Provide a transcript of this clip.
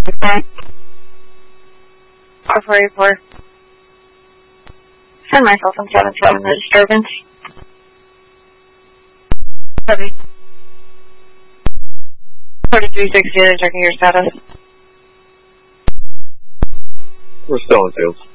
484. Send myself on 77, the disturbance. Copy. 4360, checking your status. We're still in fields.